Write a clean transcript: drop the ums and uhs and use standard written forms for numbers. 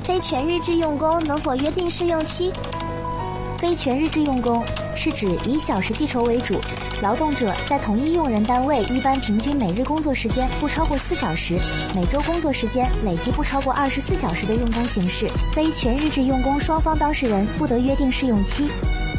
非全日制用工能否约定试用期？ 非全日制用工是指以小时计酬为主，劳动者在同一用人单位一般平均每日工作时间不超过4小时，每周工作时间累计不超过24小时的用工形式。非全日制用工双方当事人不得约定试用期。